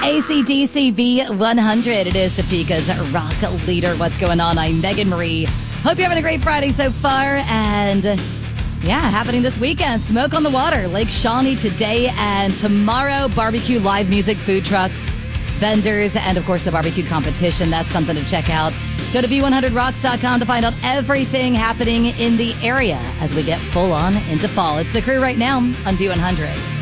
AC/DC V100. It is Topeka's rock leader. What's going on? I'm Megan Marie. Hope you're having a great Friday so far. And yeah, happening this weekend. Smoke on the Water, Lake Shawnee today and tomorrow. Barbecue, live music, food trucks, vendors, and of course the barbecue competition. That's something to check out. Go to V100Rocks.com to find out everything happening in the area as we get full on into fall. It's the crew right now on V100.